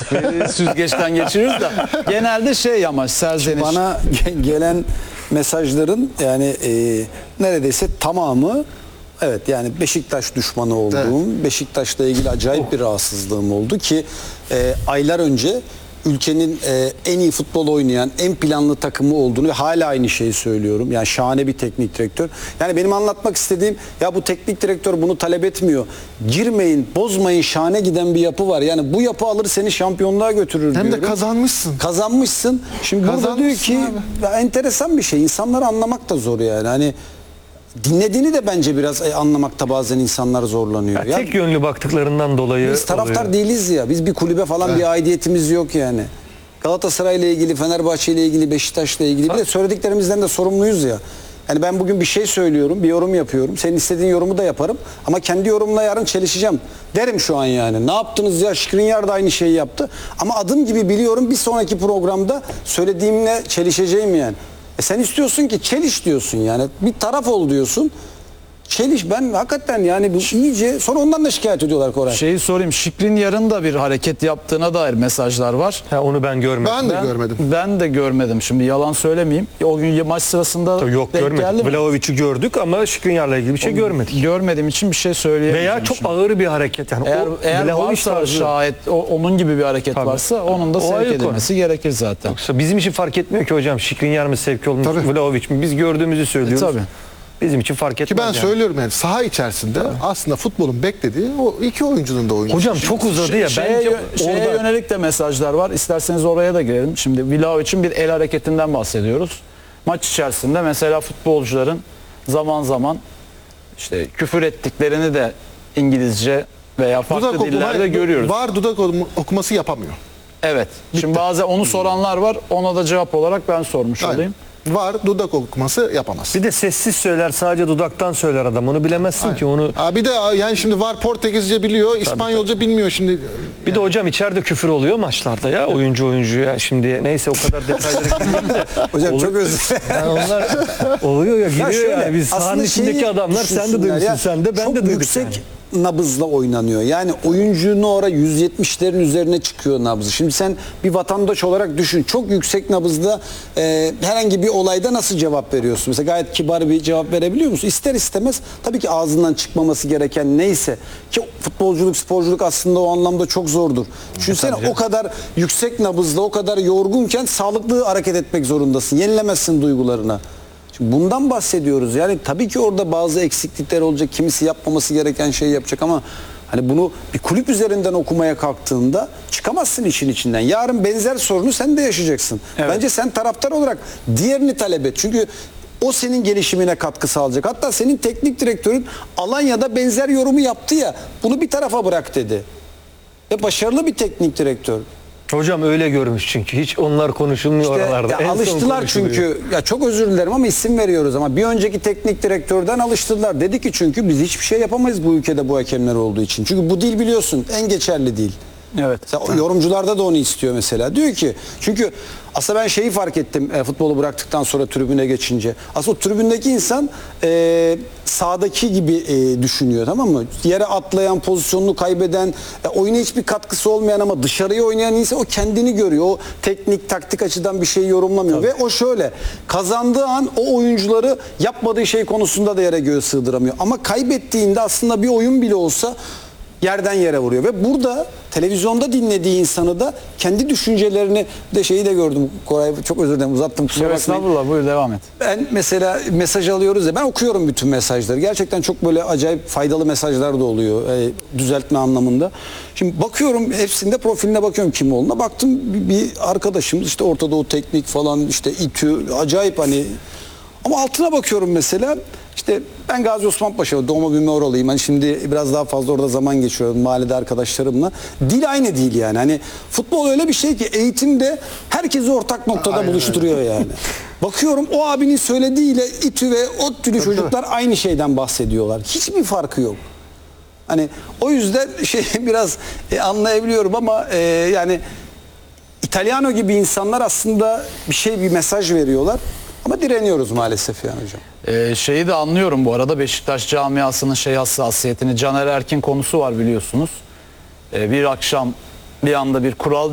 süzgeçten geçiriyoruz da genelde şey ama serzeniş. Bana gelen mesajların yani neredeyse tamamı evet yani Beşiktaş düşmanı olduğum, evet. Beşiktaş'la ilgili acayip bir rahatsızlığım oldu ki aylar önce ülkenin en iyi futbol oynayan, en planlı takımı olduğunu ve hala aynı şeyi söylüyorum. Yani şahane bir teknik direktör. Yani benim anlatmak istediğim ya bu teknik direktör bunu talep etmiyor. Girmeyin, bozmayın, şahane giden bir yapı var. Yani bu yapı alır seni şampiyonluğa götürür hem diyorum. de kazanmışsın. Kazanmışsın. Şimdi burada diyor ki enteresan bir şey. İnsanları anlamak da zor yani. Hani dinlediğini de bence biraz anlamakta bazen insanlar zorlanıyor. Ya tek yönlü baktıklarından dolayı biz taraftar oluyor. değiliz ya. Biz bir kulübe falan bir aidiyetimiz yok yani. Galatasaray'la ilgili, Fenerbahçe'yle ilgili, Beşiktaş'la ilgili bir de söylediklerimizden de sorumluyuz ya. Yani ben bugün bir şey söylüyorum, bir yorum yapıyorum. Senin istediğin yorumu da yaparım. Ama kendi yorumla yarın çelişeceğim. Derim şu an yani. Ne yaptınız ya? Skriniar da aynı şeyi yaptı. Ama adım gibi biliyorum bir sonraki programda söylediğimle çelişeceğim yani. Sen istiyorsun ki çeliş diyorsun yani. Bir taraf ol diyorsun. Çeliş ben hakikaten yani bu iyice sonra ondan da şikayet ediyorlar Koray. Şeyi sorayım. Skriniar'ın da bir hareket yaptığına dair mesajlar var. Onu ben görmedim. Ben de görmedim. Ben de görmedim. Şimdi yalan söylemeyeyim. O gün maç sırasında yok görmedim. Vlahovic'i gördük ama Skriniar'la ilgili bir şey görmedik. Görmediğim için bir şey söyleyemeyeceğim. Veya çok ağır bir hareket. Yani eğer varsa şayet onun gibi bir hareket varsa onun da sevk edilmesi gerekir zaten. Yoksa bizim için fark etmiyor ki hocam. Skriniar mı sevk olmuş, Vlahovic mi? Biz gördüğümüzü söylüyoruz. Tabii. Bizim için fark etmez. Ki ben söylüyorum yani saha içerisinde aslında futbolun beklediği o iki oyuncunun da oyuncusu. Hocam çok uzadı ya. Şeye yönelik de mesajlar var. İsterseniz oraya da girelim. Şimdi Vlahovic'in bir el hareketinden bahsediyoruz. Maç içerisinde mesela futbolcuların zaman zaman işte küfür ettiklerini de İngilizce veya farklı dillerde görüyoruz. Var dudak okuması yapamıyor. Evet. Şimdi bazen onu soranlar var. Ona da cevap olarak ben sormuş olayım. Var dudak okuması yapamaz. Bir de sessiz söyler, sadece dudaktan söyler adam. Onu bilemezsin ki onu. Bir de yani şimdi var Portekizce biliyor, İspanyolca bilmiyor şimdi. Bir de hocam içeride küfür oluyor maçlarda ya oyuncuya şimdi neyse o kadar detayları bilmiyorum da. Hocam çok özür dilerim. Yani onlar oluyor ya giriyor şöyle, yani biz sahanın içindeki adamlar sen de duymuşsun sen de ben de duydum. Yüksek nabızla oynanıyor. Yani oyuncunun orada 170'lerin üzerine çıkıyor nabzı. Şimdi sen bir vatandaş olarak düşün. Çok yüksek nabızda herhangi bir olayda nasıl cevap veriyorsun? Mesela gayet kibar bir cevap verebiliyor musun? İster istemez tabii ki ağzından çıkmaması gereken neyse ki futbolculuk, sporculuk aslında o anlamda çok zordur. Düşünsene o kadar yüksek nabızda, o kadar yorgunken sağlıklı hareket etmek zorundasın. Yenilemezsin duygularına. Şimdi bundan bahsediyoruz. Yani tabii ki orada bazı eksiklikler olacak. Kimisi yapmaması gereken şeyi yapacak ama hani bunu bir kulüp üzerinden okumaya kalktığında çıkamazsın işin içinden. Yarın benzer sorunu sen de yaşayacaksın. Evet. Bence sen taraftar olarak diğerini talep et. Çünkü o senin gelişimine katkı sağlayacak. Hatta senin teknik direktörün Alanya'da benzer yorumu yaptı ya. Bunu bir tarafa bırak dedi. Ve başarılı bir teknik direktör. Hocam öyle görmüş çünkü hiç onlar konuşulmuyor oralarda. Ya alıştılar çünkü ya çok özür dilerim ama isim veriyoruz ama bir önceki teknik direktörden alıştılar. Dedi ki çünkü biz hiçbir şey yapamayız bu ülkede bu hakemler olduğu için. Çünkü bu dil biliyorsun en geçerli dil. Evet. Yorumcularda da onu istiyor mesela. Diyor ki çünkü aslında ben şeyi fark ettim futbolu bıraktıktan sonra tribüne geçince. Aslında tribündeki insan sahadaki gibi düşünüyor, tamam mı? Yere atlayan, pozisyonunu kaybeden, oyuna hiçbir katkısı olmayan ama dışarıya oynayan insan o kendini görüyor. O teknik, taktik açıdan bir şey yorumlamıyor. Tabii. Ve o şöyle kazandığı an o oyuncuları yapmadığı şey konusunda da yere göğe sığdıramıyor. Ama kaybettiğinde aslında bir oyun bile olsa yerden yere vuruyor ve burada televizyonda dinlediği insanı da kendi düşüncelerini de şeyi de gördüm. Koray çok özür dilerim uzattım kusura bakmayın. Estağfurullah buyur devam et. Ben mesela mesaj alıyoruz ya ben okuyorum bütün mesajları. Gerçekten çok böyle acayip faydalı mesajlar da oluyor düzeltme anlamında. Şimdi bakıyorum hepsinde profiline bakıyorum kim olduğuna. Baktım bir arkadaşımız işte Orta Doğu Teknik falan işte İTÜ acayip hani ama altına bakıyorum mesela işte ben Gazi Osman Paşa doğma büyüme oralıyım. Hani şimdi biraz daha fazla orada zaman geçiyorum mahallede arkadaşlarımla. Dil aynı değil yani. Hani futbol öyle bir şey ki eğitimde herkesi ortak noktada buluşturuyor yani. Bakıyorum o abinin söylediğiyle İTÜ ve ODTÜ'lü çocuklar aynı şeyden bahsediyorlar. Hiçbir farkı yok. Hani o yüzden biraz anlayabiliyorum ama yani İtalyano gibi insanlar aslında bir mesaj veriyorlar. Ama direniyoruz maalesef yani hocam. Şeyi de anlıyorum bu arada Beşiktaş camiasının hassasiyetini. Caner Erkin konusu var biliyorsunuz. Bir akşam bir anda bir kural